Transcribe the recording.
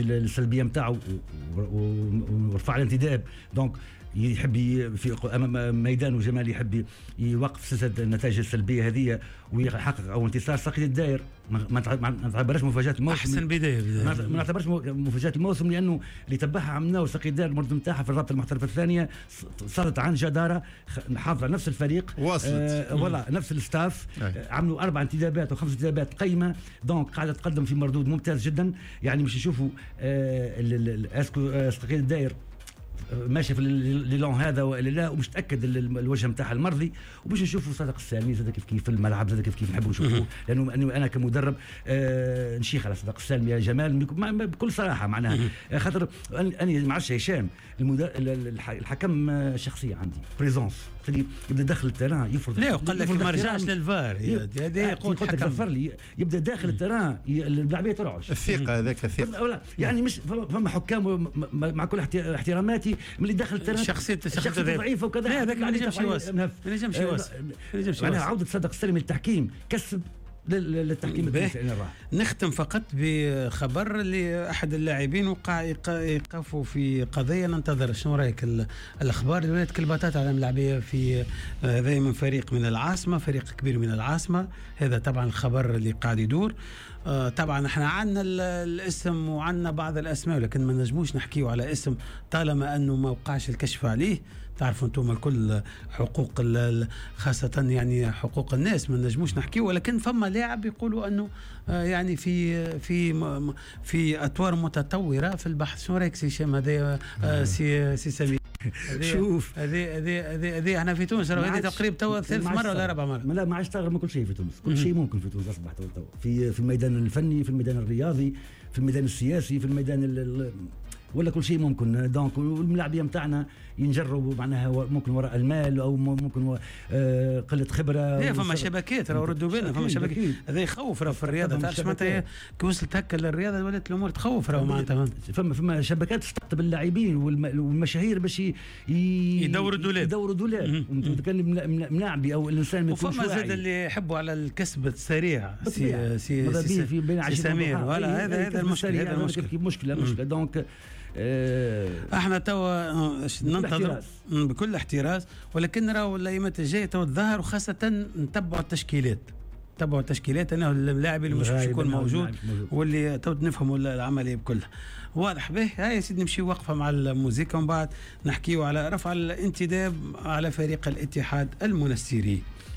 السلبيه نتاعو ورفع الانتداب. دونك يحب في امام ميدان جمال يحب يوقف سلسله النتائج السلبيه هذه ويحقق او انتصار ساقط الدائر. ما نعتبرش مفاجاه الموسم، احسن بدايه ما نعتبرش مفاجاه الموسم، لانه اللي تبعها عملناه ساقط الدائر المرض نتاعها في الرابطه المحترفه الثانيه صارت عن جداره، حافظه على نفس الفريق، وصلت ولا نفس الستاف، عملوا 4 انتدابات و5 انتدابات قيمه. دونك قاعده تقدم في مردود ممتاز جدا. يعني مش يشوفوا اسكو ساقط الدائر ماشي في اللون هذا والا لا، ومش تاكد الوجه نتاعها المرضي، وباش نشوفوا صادق السالمي زاد كيف في الملعب، زاد كيف نحبوا نشوفوه، لانه انا كمدرب نشيخ على صادق السالمي يا جمال بكل صراحه. معناها خاطر انا ما عرفش هشام الحكم شخصيه عندي بريزونس يبدا داخل التيران يفرض. لا وقال لك ما رجعش للفار، هذا يقول حكم لي يبدا داخل التيران اللاعبيه ترعش الثقه هذاك الثقه. يعني مش فما حكام مع كل احتراماتي ملي داخل التيران شخصيه ضعيفه وكذا. لا هذاك ما نجمش يواسف. معناها عوده صدق السلمي للتحكيم كسب للتحكيم التونسي. نختم فقط بخبر لأحد اللاعبين وقع يقفوا في قضية ننتظر. شنو رأيك الأخبار اللي ولات كلباتات على الملاعبية في هذا من فريق من العاصمة، فريق كبير من العاصمة. هذا طبعا الخبر اللي قاعد يدور. طبعا احنا عندنا الاسم وعندنا بعض الاسماء، لكن ما نجموش نحكيوا على اسم طالما انه ما وقعش الكشف عليه. تعرفوا انتم الكل حقوق خاصة يعني حقوق الناس ما نجموش نحكيوا، ولكن فما لاعب يقولوا انه يعني في اطوار متطورة في البحث. شو رايك سي هشام؟ هذا سي سمير شوف هذه احنا في تونس هذه تقريبا تو ثالث مرة ولا رابع مرة. لا ما عادش تغرب من كل شيء في تونس، كل شيء ممكن في تونس اصبح في الميدان الفني، في الميدان الرياضي، في الميدان السياسي، في الميدان ولا كل شيء ممكن. دونك الملاعبيه نتاعنا ينجروا معناها ممكن وراء المال او ممكن قله خبره. لا فما شبكات راهو ردوا بالنا، فما شبكات. هذا يخوف راهو في الرياضه. تعرف معناتها كي وصلت هكا للرياضه ولات الامور تخوف راهو معناتها. فما شبكات تستقطب اللاعبين والمشاهير باش يدوروا دولار. كان ملاعبي او الانسان وفما زاد اللي يحبوا على الكسب السريع سي سمير. ولا هذا المشكله. دونك احنا توا ننتظر بكل احتراز، ولكن راهو الايامات الجايه تو الظاهر، وخاصه نتبعوا التشكيلات انه اللاعب اللي مش يكون موجود واللي تو نفهموا العمليه بكلها. واضح به. هاي يا سيدي نمشي وقفه مع الموسيقى ومن بعد نحكيوا على رفع الانتداب على فريق الاتحاد المنستيري.